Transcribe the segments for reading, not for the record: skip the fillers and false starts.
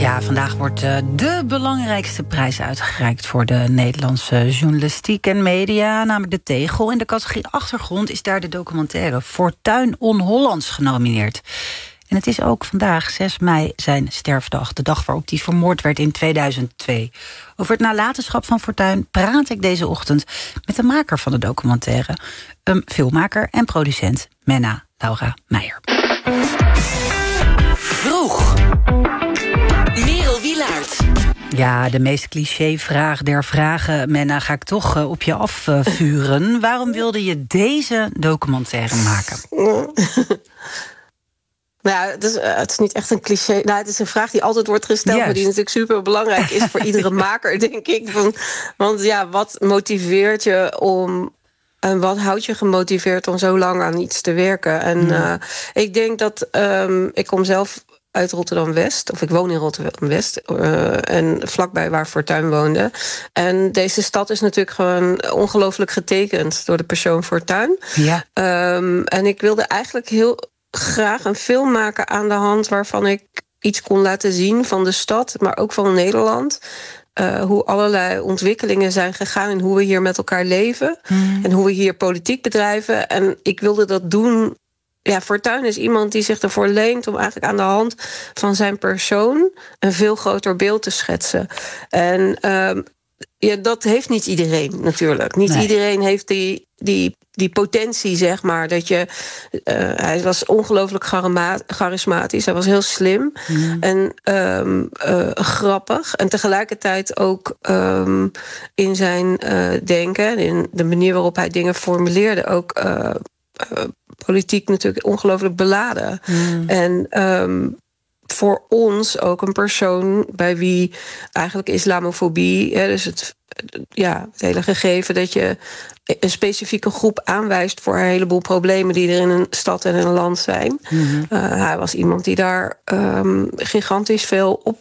Ja, vandaag wordt de belangrijkste prijs uitgereikt voor de Nederlandse journalistiek en media, namelijk de Tegel. In de categorie achtergrond is daar de documentaire Fortuin On-Hollands genomineerd. En het is ook vandaag, 6 mei, zijn sterfdag, de dag waarop hij vermoord werd in 2002. Over het nalatenschap van Fortuin praat ik deze ochtend met de maker van de documentaire, filmmaker en producent Menna Laura Meijer. Vroeg. Merel Wielaert. Ja, de meest cliché-vraag der vragen, Menna, ga ik toch op je afvuren. Waarom wilde je deze documentaire maken? Nou, het is niet echt een cliché. Nou, het is een vraag die altijd wordt gesteld, maar die natuurlijk super belangrijk is voor iedere maker, denk ik. Want ja, wat motiveert je om. En wat houdt je gemotiveerd om zo lang aan iets te werken? En ik denk dat ik kom zelf uit Rotterdam-West, of ik woon in Rotterdam-West, en vlakbij waar Fortuin woonde. En deze stad is natuurlijk gewoon ongelooflijk getekend door de persoon Fortuin. Ja. En ik wilde eigenlijk heel graag een film maken aan de hand waarvan ik iets kon laten zien van de stad, maar ook van Nederland. Hoe allerlei ontwikkelingen zijn gegaan en hoe we hier met elkaar leven. En hoe we hier politiek bedrijven. En ik wilde dat doen. Ja, Fortuin is iemand die zich ervoor leent om eigenlijk aan de hand van zijn persoon een veel groter beeld te schetsen. En ja, dat heeft niet iedereen natuurlijk. Niet iedereen heeft die potentie, zeg maar. Dat je, hij was ongelooflijk charismatisch. Hij was heel slim en grappig. En tegelijkertijd ook in zijn denken, in de manier waarop hij dingen formuleerde, ook politiek natuurlijk ongelooflijk beladen. En voor ons ook een persoon bij wie eigenlijk islamofobie, dus het hele gegeven dat je een specifieke groep aanwijst voor een heleboel problemen die er in een stad en in een land zijn. Hij was iemand die daar gigantisch veel op,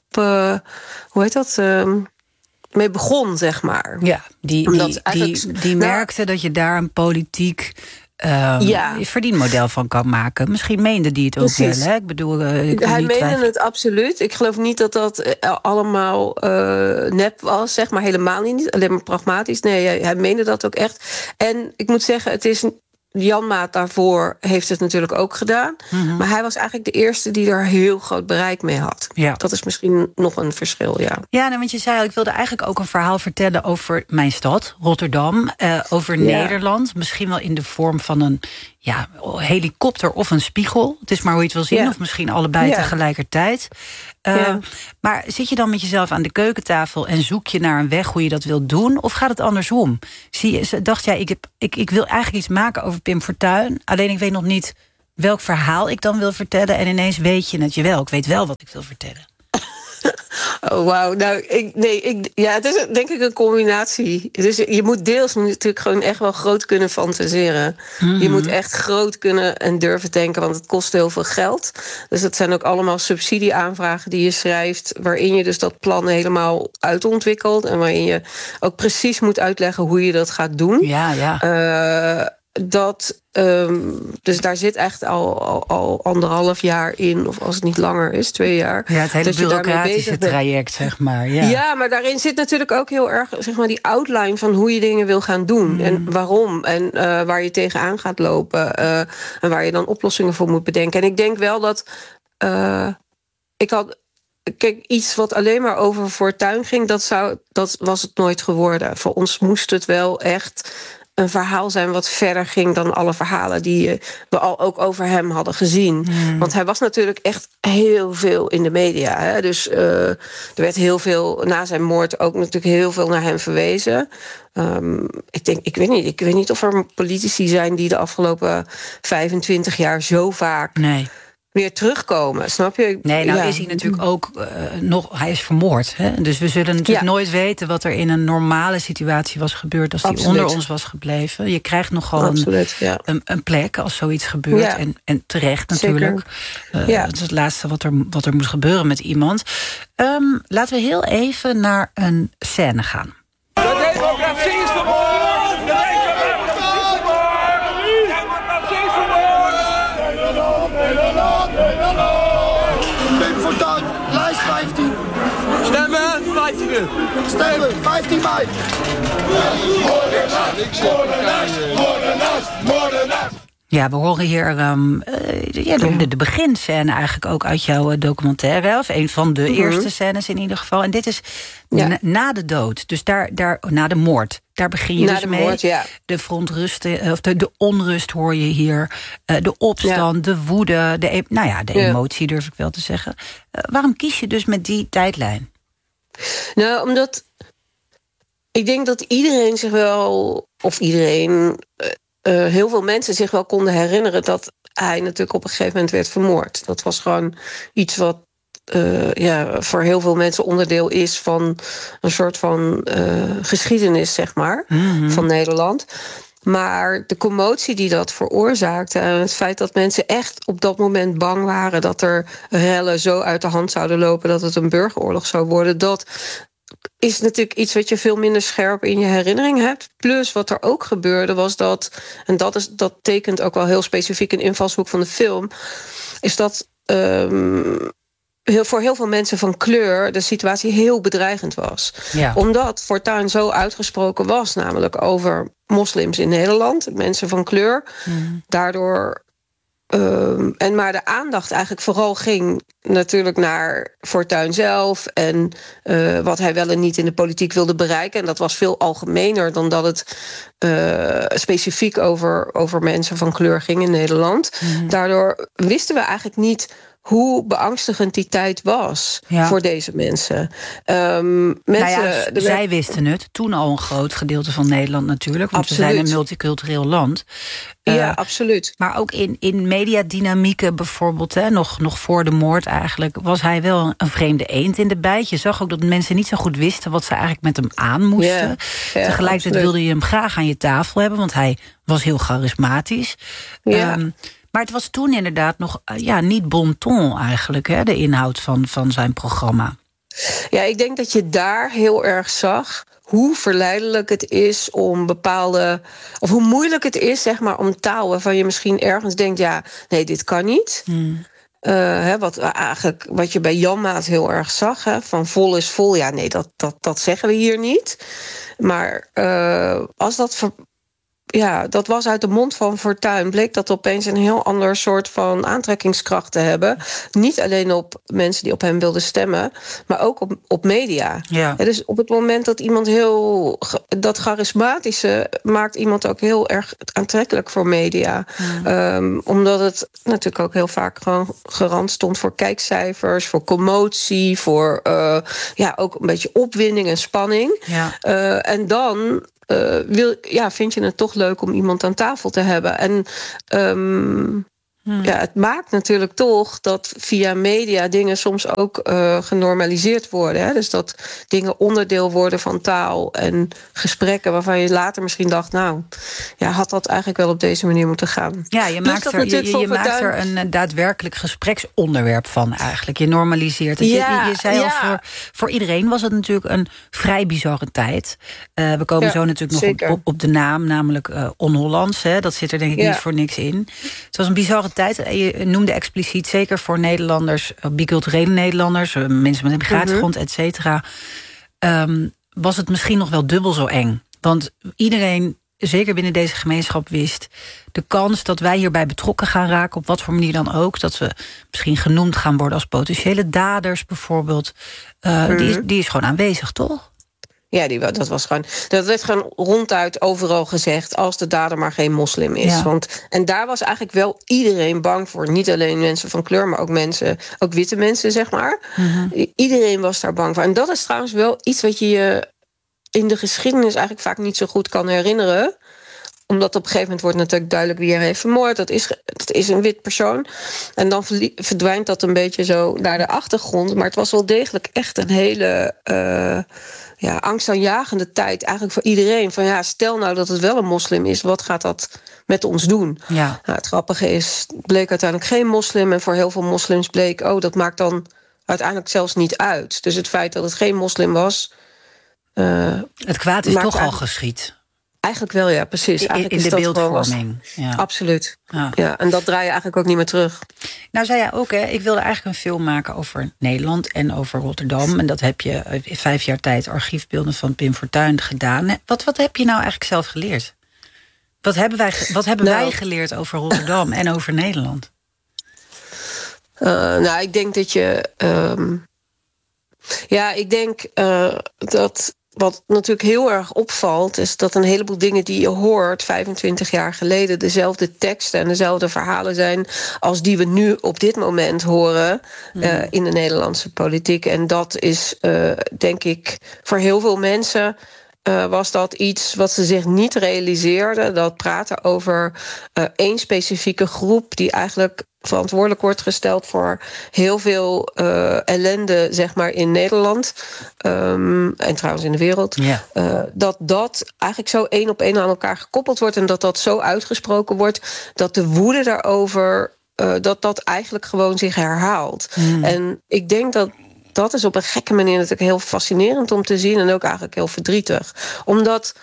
mee begon, zeg maar. Ja, die merkte dat je daar een politiek verdienmodel van kan maken. Misschien meende die het ook wel. Hè? Ik bedoel, hij meende het absoluut. Ik geloof niet dat dat allemaal nep was, zeg maar, helemaal niet. Alleen maar pragmatisch. Nee, hij meende dat ook echt. En ik moet zeggen, het is Jan Maat daarvoor heeft het natuurlijk ook gedaan. Maar hij was eigenlijk de eerste die er heel groot bereik mee had. Ja. Dat is misschien nog een verschil, ja. Ja, want je zei al, ik wilde eigenlijk ook een verhaal vertellen over mijn stad, Rotterdam. Over Nederland. Misschien wel in de vorm van een helikopter of een spiegel. Het is maar hoe je het wil zien. Of misschien allebei tegelijkertijd. Maar zit je dan met jezelf aan de keukentafel en zoek je naar een weg hoe je dat wilt doen? Of gaat het andersom? Dacht jij, ik wil eigenlijk iets maken over Pim Fortuyn. Alleen ik weet nog niet welk verhaal ik dan wil vertellen. En ineens weet je het wel. Ik weet wel wat ik wil vertellen. Oh, wauw. Nou, het is denk ik een combinatie. Dus je moet deels natuurlijk gewoon echt wel groot kunnen fantaseren. Je moet echt groot kunnen en durven denken, want het kost heel veel geld. Dus dat zijn ook allemaal subsidieaanvragen die je schrijft, waarin je dus dat plan helemaal uitontwikkelt en waarin je ook precies moet uitleggen hoe je dat gaat doen. Dus daar zit echt al 1,5 jaar in, of als het niet langer is, 2 jaar. Ja, het hele bureaucratische traject, zeg maar. Ja, maar daarin zit natuurlijk ook heel erg, zeg maar, die outline van hoe je dingen wil gaan doen. En waarom. En waar je tegenaan gaat lopen. En waar je dan oplossingen voor moet bedenken. En ik denk wel dat kijk, iets wat alleen maar over Fortuyn ging, dat was het nooit geworden. Voor ons moest het wel echt een verhaal zijn wat verder ging dan alle verhalen die we al ook over hem hadden gezien. Want hij was natuurlijk echt heel veel in de media. Hè? Dus er werd heel veel, na zijn moord ook natuurlijk heel veel naar hem verwezen. Ik weet niet of er politici zijn die de afgelopen 25 jaar zo vaak weer terugkomen, snap je? Nee, is hij natuurlijk ook hij is vermoord. Hè? Dus we zullen natuurlijk nooit weten wat er in een normale situatie was gebeurd als hij onder ons was gebleven. Je krijgt nogal een plek als zoiets gebeurt. Ja. En terecht natuurlijk. Dat is het laatste wat er moet gebeuren met iemand. Laten we heel even naar een scène gaan. De democratie is vermoord! Fortuyn, lijst 15. Stemmen, 15 uur. Stemmen, 15 mei. Ja, we horen hier de beginscène eigenlijk ook uit jouw documentaire. Of een van de eerste scènes in ieder geval. En dit is na de dood. Dus daar na de moord. Daar begin je dus mee. Moord, ja. De verontrusten, of de onrust hoor je hier. De opstand, de woede, de emotie durf ik wel te zeggen. Waarom kies je dus met die tijdlijn? Nou, omdat ik denk dat iedereen zich wel, of iedereen, heel veel mensen zich wel konden herinneren dat hij natuurlijk op een gegeven moment werd vermoord. Dat was gewoon iets wat voor heel veel mensen onderdeel is van een soort van geschiedenis, zeg maar, van Nederland. Maar de commotie die dat veroorzaakte en het feit dat mensen echt op dat moment bang waren dat er rellen zo uit de hand zouden lopen dat het een burgeroorlog zou worden, dat is natuurlijk iets wat je veel minder scherp in je herinnering hebt. Plus wat er ook gebeurde was dat, en dat tekent ook wel heel specifiek een invalshoek van de film, is dat voor heel veel mensen van kleur de situatie heel bedreigend was. Ja. Omdat Fortuyn zo uitgesproken was, namelijk over moslims in Nederland, mensen van kleur. Daardoor maar de aandacht eigenlijk vooral ging natuurlijk naar Fortuyn zelf en wat hij wel en niet in de politiek wilde bereiken. En dat was veel algemener dan dat het specifiek over mensen van kleur ging in Nederland. Daardoor wisten we eigenlijk niet hoe beangstigend die tijd was voor deze mensen. Zij wisten het. Toen al een groot gedeelte van Nederland natuurlijk. Want we zijn een multicultureel land. Ja, absoluut. Maar ook in mediadynamieken bijvoorbeeld, nog voor de moord eigenlijk, was hij wel een vreemde eend in de bijt. Je zag ook dat mensen niet zo goed wisten wat ze eigenlijk met hem aan moesten. Tegelijkertijd wilde je hem graag aan je tafel hebben, want hij was heel charismatisch. Maar het was toen inderdaad nog niet bon ton eigenlijk, de inhoud van zijn programma. Ja, ik denk dat je daar heel erg zag hoe verleidelijk het is om of hoe moeilijk het is, zeg maar, om taal waarvan je misschien ergens denkt, nee, dit kan niet. Wat je bij Janmaat heel erg zag, van vol is vol, nee, dat zeggen we hier niet. Maar als dat was uit de mond van Fortuyn, bleek dat opeens een heel ander soort van aantrekkingskracht te hebben. Niet alleen op mensen die op hem wilden stemmen, maar ook op media. Ja. Dus op het moment dat iemand dat charismatische maakt iemand ook heel erg aantrekkelijk voor media. Omdat het natuurlijk ook heel vaak gewoon garant stond voor kijkcijfers, voor commotie, voor ook een beetje opwinding en spanning. Ja. En dan vind je het toch leuk om iemand aan tafel te hebben. En het maakt natuurlijk toch dat via media dingen soms ook genormaliseerd worden. Hè? Dus dat dingen onderdeel worden van taal en gesprekken waarvan je later misschien dacht, had dat eigenlijk wel op deze manier moeten gaan. Ja, je maakt er een daadwerkelijk gespreksonderwerp van eigenlijk. Je normaliseert het. Je zei al, voor iedereen was het natuurlijk een vrij bizarre tijd. We komen zo natuurlijk nog op de naam, namelijk on-Hollands. Dat zit er denk ik niet voor niks in. Het was een bizarre tijd. Je noemde expliciet, zeker voor Nederlanders, biculturele Nederlanders, mensen met een migratiegrond, et cetera, was het misschien nog wel dubbel zo eng. Want iedereen, zeker binnen deze gemeenschap, wist de kans dat wij hierbij betrokken gaan raken, op wat voor manier dan ook, dat we misschien genoemd gaan worden als potentiële daders bijvoorbeeld, die is gewoon aanwezig, toch? Ja, dat werd gewoon ronduit overal gezegd, als de dader maar geen moslim is. Ja. En daar was eigenlijk wel iedereen bang voor. Niet alleen mensen van kleur, maar ook witte mensen, zeg maar. Iedereen was daar bang voor. En dat is trouwens wel iets wat je in de geschiedenis eigenlijk vaak niet zo goed kan herinneren. Omdat op een gegeven moment wordt natuurlijk duidelijk wie er heeft vermoord. Dat is een wit persoon. En dan verdwijnt dat een beetje zo naar de achtergrond. Maar het was wel degelijk echt een hele angstaanjagende tijd eigenlijk voor iedereen. Van stel nou dat het wel een moslim is, wat gaat dat met ons doen? Ja. Het grappige is, het bleek uiteindelijk geen moslim. En voor heel veel moslims bleek, dat maakt dan uiteindelijk zelfs niet uit. Dus het feit dat het geen moslim was, het kwaad is toch al geschied. Eigenlijk wel, ja, precies. Eigenlijk in is de dat beeldvorming. Ja. Absoluut. Ja, en dat draai je eigenlijk ook niet meer terug. Nou, zei jij ook, hè, ik wilde eigenlijk een film maken over Nederland en over Rotterdam. En dat heb je in 5 jaar tijd archiefbeelden van Pim Fortuyn gedaan. Wat heb je nou eigenlijk zelf geleerd? Wat hebben wij geleerd over Rotterdam en over Nederland? Ik denk dat je... ik denk dat... Wat natuurlijk heel erg opvalt, is dat een heleboel dingen die je hoort 25 jaar geleden dezelfde teksten en dezelfde verhalen zijn als die we nu op dit moment horen in de Nederlandse politiek. En dat is, denk ik, voor heel veel mensen was dat iets wat ze zich niet realiseerden. Dat praten over één specifieke groep die eigenlijk verantwoordelijk wordt gesteld voor heel veel ellende, zeg maar, in Nederland. En trouwens in de wereld. Yeah. Dat eigenlijk zo 1 op 1 aan elkaar gekoppeld wordt en dat zo uitgesproken wordt, dat de woede daarover, dat eigenlijk gewoon zich herhaalt. En ik denk dat is op een gekke manier natuurlijk heel fascinerend om te zien en ook eigenlijk heel verdrietig. Omdat,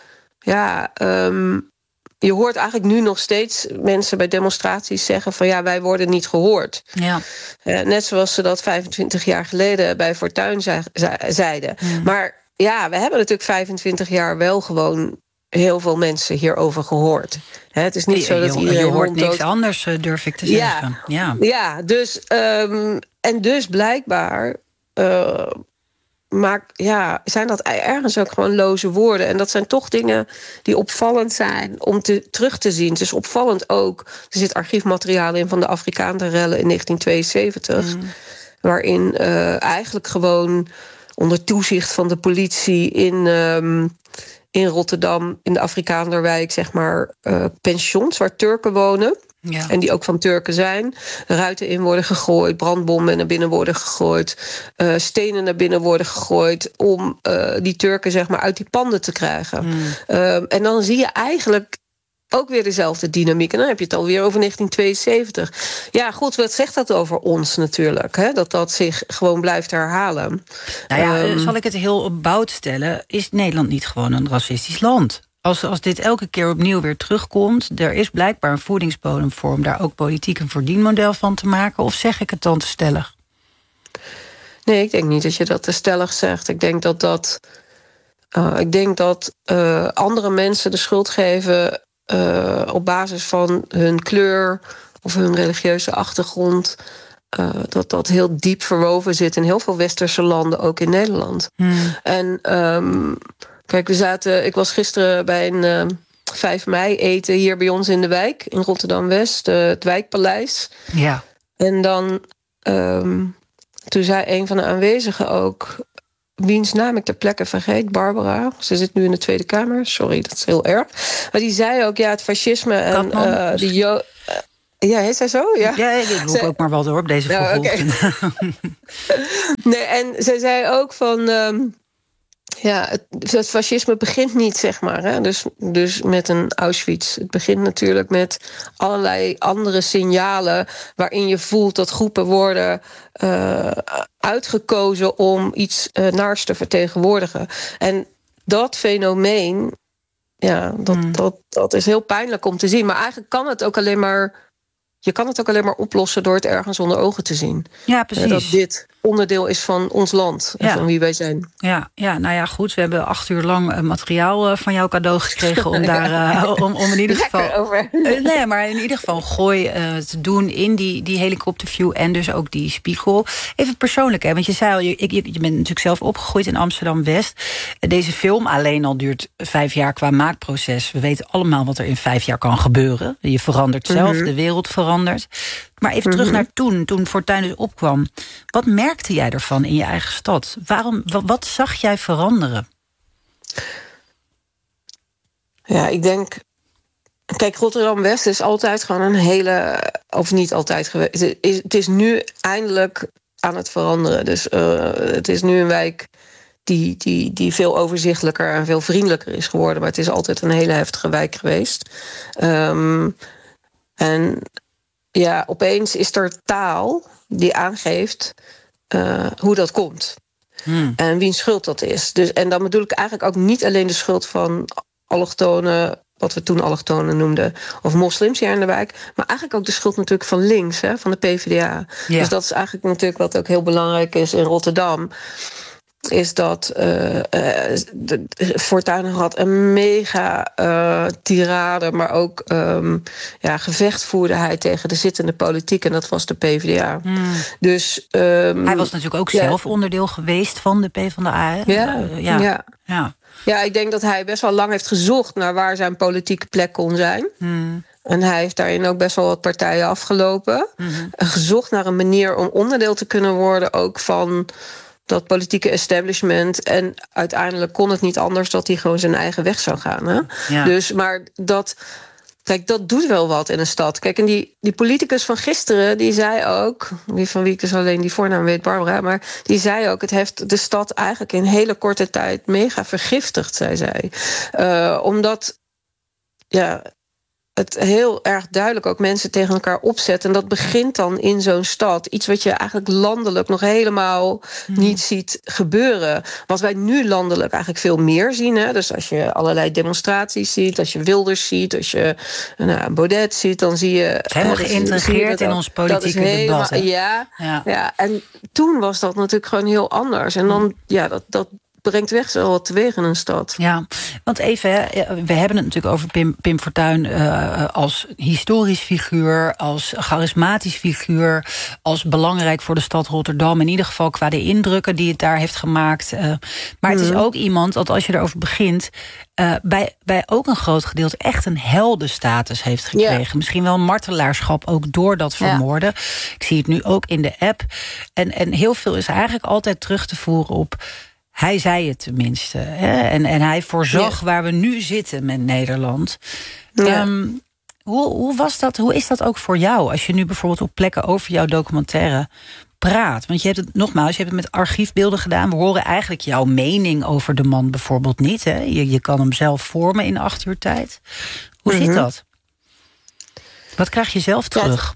je hoort eigenlijk nu nog steeds mensen bij demonstraties zeggen van wij worden niet gehoord. Ja. Net zoals ze dat 25 jaar geleden bij Fortuyn zeiden. Maar we hebben natuurlijk 25 jaar wel gewoon heel veel mensen hierover gehoord. Het is niet zo dat iedereen je hoort niks anders, durf ik te zeggen. Dus en dus blijkbaar zijn dat ergens ook gewoon loze woorden. En dat zijn toch dingen die opvallend zijn om terug te zien. Het is opvallend ook, er zit archiefmateriaal in van de Afrikaanse-rellen in 1972... waarin eigenlijk gewoon onder toezicht van de politie in Rotterdam, in de Afrikaanderwijk, zeg maar, pensions waar Turken wonen. Ja. En die ook van Turken zijn. Ruiten in worden gegooid, brandbommen naar binnen worden gegooid, stenen naar binnen worden gegooid om die Turken, zeg maar, uit die panden te krijgen. En dan zie je eigenlijk ook weer dezelfde dynamiek. En dan heb je het alweer over 1972. Ja, goed, wat zegt dat over ons natuurlijk? Hè? Dat zich gewoon blijft herhalen. Zal ik het heel opbouwd stellen? Is Nederland niet gewoon een racistisch land? Als dit elke keer opnieuw weer terugkomt, er is blijkbaar een voedingsbodem voor om daar ook politiek een verdienmodel van te maken. Of zeg ik het dan te stellig? Nee, ik denk niet dat je dat te stellig zegt. Ik denk dat andere mensen de schuld geven op basis van hun kleur of hun religieuze achtergrond. Dat heel diep verwoven zit in heel veel westerse landen, ook in Nederland. En kijk, ik was gisteren bij een 5 mei eten hier bij ons in de wijk, in Rotterdam-West, het Wijkpaleis. Ja. En dan, toen zei een van de aanwezigen ook, wiens naam ik ter plekke vergeet, Barbara. Ze zit nu in de Tweede Kamer, sorry, dat is heel erg. Maar die zei ook, het fascisme en de heet zij zo? Ja, ik roep ook maar wat hoor op deze vervolging. Okay. Nee, en zij zei ook van het fascisme begint niet, zeg maar. Hè? Dus met een Auschwitz. Het begint natuurlijk met allerlei andere signalen waarin je voelt dat groepen worden uitgekozen om iets naars te vertegenwoordigen. En dat fenomeen, dat is heel pijnlijk om te zien. Maar eigenlijk kan het ook alleen maar... Je kan het ook alleen maar oplossen door het ergens onder ogen te zien. Ja, precies. Dat dit onderdeel is van ons land en van wie wij zijn. Ja, goed. We hebben 8 uur lang materiaal van jou cadeau gekregen om daar om in ieder geval. Nee, maar in ieder geval gooi te doen in die helikopterview en dus ook die spiegel. Even persoonlijk, hè, want je zei al, je bent natuurlijk zelf opgegroeid in Amsterdam-West. Deze film alleen al duurt 5 jaar qua maakproces. We weten allemaal wat er in 5 jaar kan gebeuren. Je verandert zelf, de wereld verandert. Maar even terug naar toen Fortuyn dus opkwam. Wat merkte jij ervan in je eigen stad? Wat zag jij veranderen? Ja, ik denk... Kijk, Rotterdam-West is altijd gewoon een hele... Of niet altijd geweest. Het is nu eindelijk aan het veranderen. Dus het is nu een wijk die veel overzichtelijker en veel vriendelijker is geworden. Maar het is altijd een hele heftige wijk geweest. En opeens is er taal die aangeeft hoe dat komt. En wiens schuld dat is. En dan bedoel ik eigenlijk ook niet alleen de schuld van allochtonen, wat we toen allochtonen noemden, of moslims hier in de wijk. Maar eigenlijk ook de schuld natuurlijk van links, van de PvdA. Ja. Dus dat is eigenlijk natuurlijk wat ook heel belangrijk is in Rotterdam. Is dat Fortuyn had een mega tirade, maar ook gevecht voerde hij tegen de zittende politiek. En dat was de PvdA. Dus, hij was natuurlijk ook zelf onderdeel geweest van de PvdA. Ja, ik denk dat hij best wel lang heeft gezocht naar waar zijn politieke plek kon zijn. En hij heeft daarin ook best wel wat partijen afgelopen. En gezocht naar een manier om onderdeel te kunnen worden ook van dat politieke establishment. En uiteindelijk kon het niet anders dat hij gewoon zijn eigen weg zou gaan. Hè? Ja. Dus, maar dat doet wel wat in een stad. Kijk, en die politicus van gisteren, die zei ook, van wie ik dus alleen die voornaam weet, Barbara, maar die zei ook, het heeft de stad eigenlijk in hele korte tijd mega vergiftigd, zei zij. Omdat het heel erg duidelijk ook mensen tegen elkaar opzet. En dat begint dan in zo'n stad. Iets wat je eigenlijk landelijk nog helemaal niet ziet gebeuren. Wat wij nu landelijk eigenlijk veel meer zien. Hè? Dus als je allerlei demonstraties ziet, als je Wilders ziet, als je Baudet ziet, dan zie je Het is helemaal geïntegreerd in ons politieke debat. Ja. En toen was dat natuurlijk gewoon heel anders. En dan, dat brengt weg zo wat teweeg in een stad. Ja, want even, we hebben het natuurlijk over Pim Fortuyn als historisch figuur, als charismatisch figuur, als belangrijk voor de stad Rotterdam, in ieder geval qua de indrukken die het daar heeft gemaakt. Maar het is ook iemand dat als je erover begint, bij ook een groot gedeelte echt een heldenstatus heeft gekregen. Ja. Misschien wel een martelaarschap ook door dat vermoorden. Ja. Ik zie het nu ook in de app. En heel veel is eigenlijk altijd terug te voeren op, hij zei het tenminste. Hè? En hij voorzag waar we nu zitten met Nederland. Ja. Hoe was dat? Hoe is dat ook voor jou? Als je nu bijvoorbeeld op plekken over jouw documentaire praat. Want je hebt het met archiefbeelden gedaan. We horen eigenlijk jouw mening over de man bijvoorbeeld niet. Hè? Je kan hem zelf vormen in 8 uur tijd. Hoe zit dat? Wat krijg je zelf terug?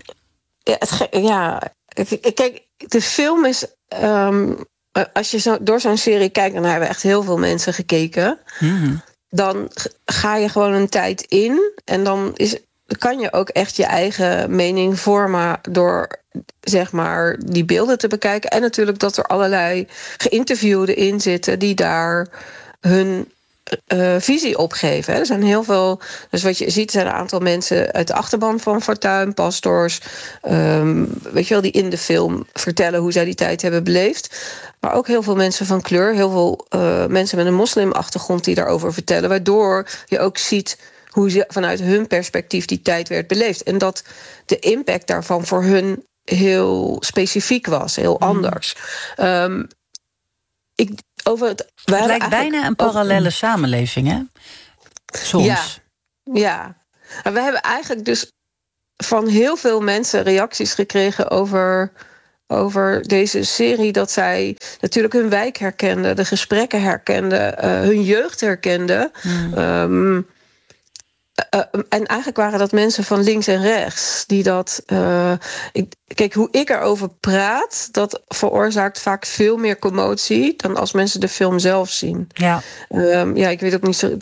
Kijk, de film is, als je door zo'n serie kijkt, en daar hebben echt heel veel mensen gekeken, dan ga je gewoon een tijd in en dan kan je ook echt je eigen mening vormen door, zeg maar, die beelden te bekijken. En natuurlijk dat er allerlei geïnterviewden in zitten die daar hun visie opgeven. Er zijn heel veel. Dus wat je ziet zijn een aantal mensen uit de achterban van Fortuyn, pastors, weet je wel, die in de film vertellen hoe zij die tijd hebben beleefd. Maar ook heel veel mensen van kleur, heel veel mensen met een moslimachtergrond die daarover vertellen, waardoor je ook ziet hoe ze vanuit hun perspectief die tijd werd beleefd. En dat de impact daarvan voor hun heel specifiek was, heel anders. Het lijkt bijna een parallele samenleving, hè? Soms. Ja. En we hebben eigenlijk dus van heel veel mensen reacties gekregen over deze serie, dat zij natuurlijk hun wijk herkenden, de gesprekken herkenden, hun jeugd herkenden. En eigenlijk waren dat mensen van links en rechts die dat. Kijk, hoe ik erover praat, dat veroorzaakt vaak veel meer commotie dan als mensen de film zelf zien. Ja, ik weet ook niet zo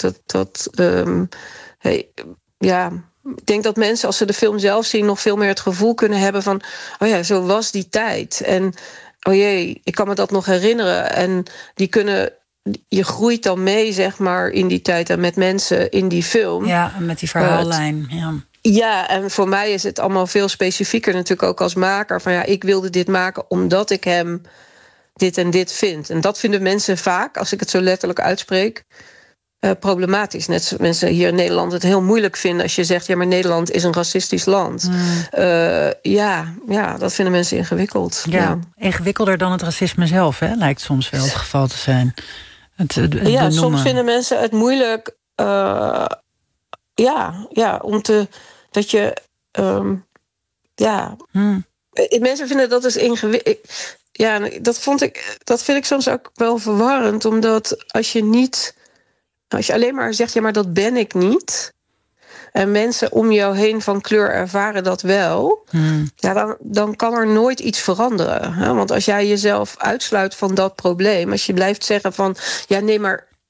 ik denk dat mensen, als ze de film zelf zien, nog veel meer het gevoel kunnen hebben van, oh ja, zo was die tijd. En oh jee, ik kan me dat nog herinneren. En je groeit dan mee, zeg maar, in die tijd en met mensen in die film. Ja, met die verhaallijn. Ja, en voor mij is het allemaal veel specifieker natuurlijk ook als maker. Van ik wilde dit maken omdat ik hem dit en dit vind. En dat vinden mensen vaak, als ik het zo letterlijk uitspreek, problematisch. Net zoals mensen hier in Nederland het heel moeilijk vinden als je zegt, ja, maar Nederland is een racistisch land. Dat vinden mensen ingewikkeld. Ja, ingewikkelder dan het racisme zelf, hè? Lijkt soms wel het geval te zijn. Soms vinden mensen het moeilijk. Mensen vinden dat dus ingewikkeld. Ja, dat vind ik soms ook wel verwarrend, omdat als je alleen maar zegt, ja, maar dat ben ik niet, en mensen om jou heen van kleur ervaren dat wel, dan kan er nooit iets veranderen. Hè? Want als jij jezelf uitsluit van dat probleem, als je blijft zeggen van, ja, nee, maar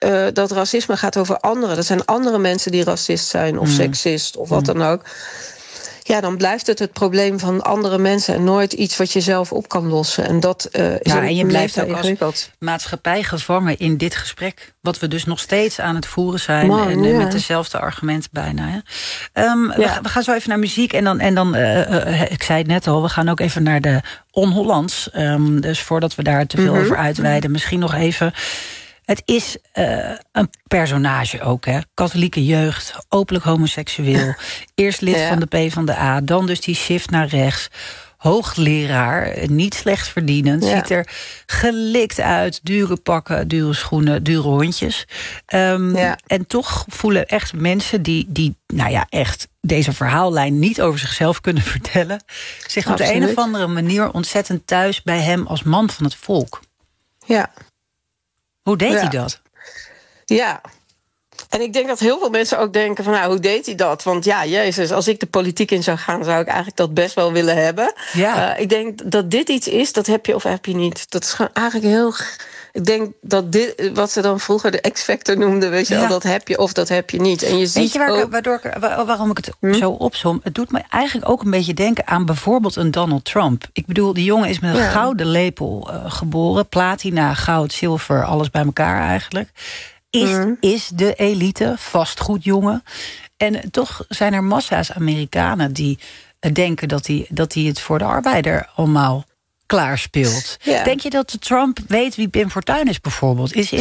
dat racisme gaat over anderen. Dat zijn andere mensen die racist zijn of seksist of wat dan ook. Ja, dan blijft het probleem van andere mensen en nooit iets wat je zelf op kan lossen. En dat is en je blijft ook ingewikkeld. als maatschappij gevangen in dit gesprek, wat we dus nog steeds aan het voeren zijn. Met dezelfde argumenten bijna. Hè. We gaan zo even naar muziek en dan ik zei het net al, we gaan ook even naar de On-Hollands. Dus voordat we daar te veel over uitweiden, misschien nog even. Het is een personage ook, hè. Katholieke jeugd, openlijk homoseksueel. Eerst lid van de PvdA, dan dus die shift naar rechts. Hoogleraar, niet slecht verdienend. Ziet er gelikt uit, dure pakken, dure schoenen, dure hondjes. En toch voelen echt mensen die echt deze verhaallijn niet over zichzelf kunnen vertellen, zich op de een of andere manier ontzettend thuis bij hem als man van het volk. Ja. Hoe deed hij dat? Ja, en ik denk dat heel veel mensen ook denken van, hoe deed hij dat? Want jezus, als ik de politiek in zou gaan, zou ik eigenlijk dat best wel willen hebben. Ja. Ik denk dat dit iets is, dat heb je of heb je niet. Dat is gewoon eigenlijk heel... Ik denk dat dit, wat ze dan vroeger de X-factor noemden, weet je wel, dat heb je of dat heb je niet. En je ziet waarom ik het zo opsom? Het doet me eigenlijk ook een beetje denken aan bijvoorbeeld een Donald Trump. Ik bedoel, die jongen is met een gouden lepel geboren. Platina, goud, zilver, alles bij elkaar eigenlijk. Is de elite, vastgoedjongen. En toch zijn er massa's Amerikanen die denken dat hij het voor de arbeider allemaal klaarspeelt. Ja. Denk je dat Trump weet wie Pim Fortuyn is bijvoorbeeld? Is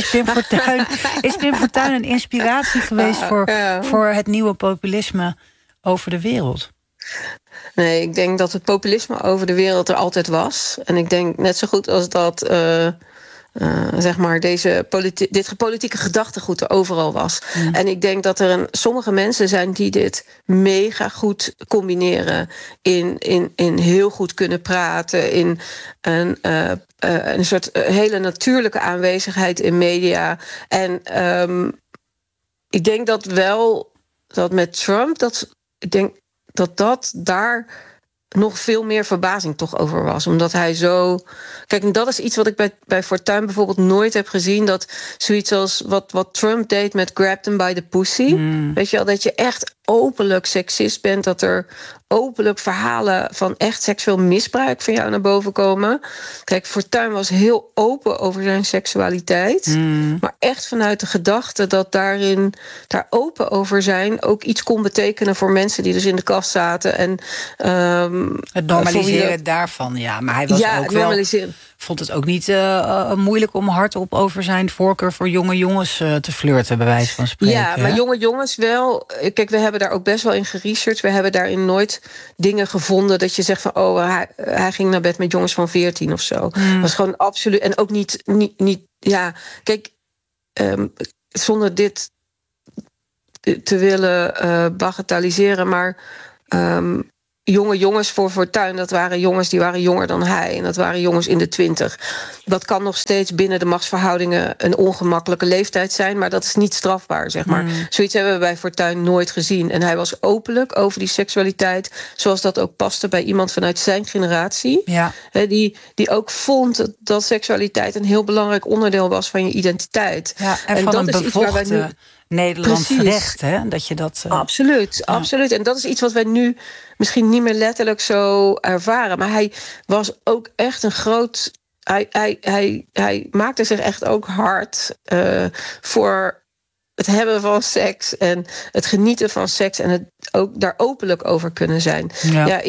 Pim Fortuyn een inspiratie geweest voor het nieuwe populisme over de wereld? Nee, ik denk dat het populisme over de wereld er altijd was. En ik denk net zo goed als dat zeg maar dit politieke gedachtegoed er overal was. En ik denk dat er sommige mensen zijn die dit mega goed combineren. In heel goed kunnen praten. In een soort hele natuurlijke aanwezigheid in media. En ik denk dat met Trump, ik denk dat daar nog veel meer verbazing toch over was. Omdat hij zo... Kijk, en dat is iets wat ik bij Fortuyn bijvoorbeeld nooit heb gezien. Dat zoiets als wat Trump deed met Grab Them by the Pussy. Weet je wel, dat je echt openlijk seksist bent. Dat er openlijk verhalen van echt seksueel misbruik van jou naar boven komen. Kijk, Fortuyn was heel open over zijn seksualiteit. Maar echt vanuit de gedachte dat daar open over zijn ook iets kon betekenen voor mensen die dus in de kast zaten. En het normaliseren daarvan, ja. Maar hij was ook wel... Vond het ook niet moeilijk om hardop over zijn voorkeur voor jonge jongens te flirten, bij wijze van spreken. Ja, maar jonge jongens wel. Kijk, we hebben daar ook best wel in geresearched. We hebben daarin nooit dingen gevonden dat je zegt van, hij ging naar bed met jongens van 14 of zo. Dat was gewoon absoluut. En ook niet ja, kijk, zonder dit te willen bagatelliseren, maar jonge jongens voor Fortuyn, dat waren jongens die waren jonger dan hij. En dat waren jongens in de 20. Dat kan nog steeds binnen de machtsverhoudingen een ongemakkelijke leeftijd zijn, maar dat is niet strafbaar, zeg maar. Zoiets hebben we bij Fortuyn nooit gezien. En hij was openlijk over die seksualiteit, zoals dat ook paste bij iemand vanuit zijn generatie. Ja. Die ook vond dat seksualiteit een heel belangrijk onderdeel was van je identiteit. Ja, en van dat een bevochten Nederlands recht, hè? Dat je dat... Absoluut. En dat is iets wat wij nu misschien niet meer letterlijk zo ervaren. Maar hij was ook echt een groot... Hij maakte zich echt ook hard voor het hebben van seks en het genieten van seks en het ook daar openlijk over kunnen zijn. Ja,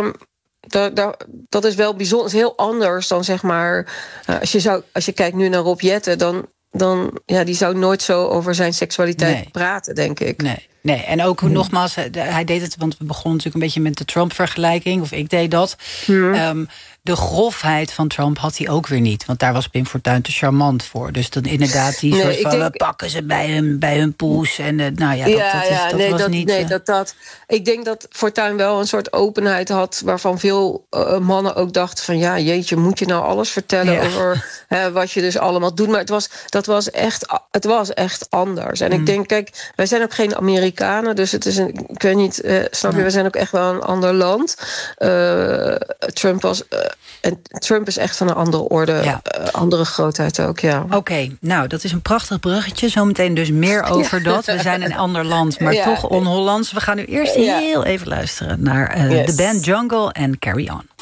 dat is wel bijzonder. Dat is heel anders dan, zeg maar, als je kijkt nu naar Rob Jetten, dan die zou nooit zo over zijn seksualiteit praten, denk ik. Nee, en ook nogmaals, hij deed het, want we begonnen natuurlijk een beetje met de Trump-vergelijking, of ik deed dat. De grofheid van Trump had hij ook weer niet, want daar was Pim Fortuyn te charmant voor. Dus dan inderdaad die soort van, pakken ze bij hun poes. En dat was niet... Ik denk dat Fortuyn wel een soort openheid had, waarvan veel mannen ook dachten van, ja, jeetje, moet je nou alles vertellen over wat je dus allemaal doet? Maar het was echt anders. En ik denk, kijk, wij zijn ook geen Amerikanen, dus het is ik weet niet, snap je, we zijn ook echt wel een ander land. Trump was En Trump is echt van een andere orde, andere grootheid ook, ja. Oké, nou, dat is een prachtig bruggetje. Zometeen dus meer over dat. We zijn in een ander land, maar toch on-Hollands. We gaan nu eerst heel even luisteren naar de band Jungle en Carry On.